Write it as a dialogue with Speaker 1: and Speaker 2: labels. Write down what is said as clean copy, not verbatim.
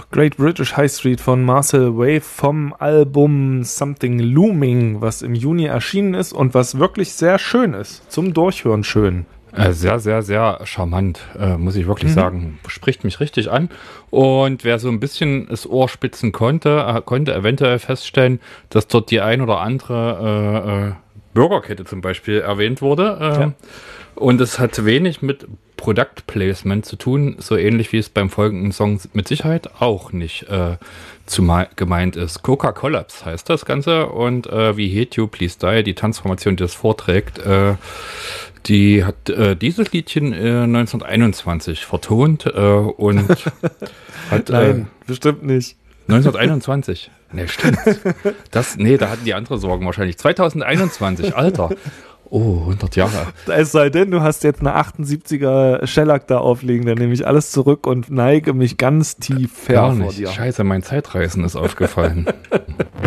Speaker 1: Great British High Street von Marcel Wave vom Album Something Looming, was im Juni erschienen ist und was wirklich sehr schön ist. Zum Durchhören schön.
Speaker 2: Sehr, sehr, sehr charmant, muss ich wirklich sagen. Spricht mich richtig an. Und wer so ein bisschen das Ohr spitzen konnte eventuell feststellen, dass dort die ein oder andere Burgerkette zum Beispiel erwähnt wurde. Und es hat wenig mit Product Placement zu tun, so ähnlich wie es beim folgenden Song mit Sicherheit auch nicht gemeint ist. Coca-Collapse heißt das Ganze und wie Hate You, Please Die, die Tanzformation, die das vorträgt, die hat dieses Liedchen 1921 vertont und hat...
Speaker 1: Nein, bestimmt nicht.
Speaker 2: 1921. Ne, stimmt. Da hatten die andere Sorgen wahrscheinlich. 2021, Alter. Oh, 100 Jahre.
Speaker 1: Es sei denn, du hast jetzt eine 78er Shellac da aufliegen, dann nehme ich alles zurück und neige mich ganz tief
Speaker 2: Gar
Speaker 1: vor
Speaker 2: nicht.
Speaker 1: dir.
Speaker 2: Scheiße, mein Zeitreisen ist aufgefallen.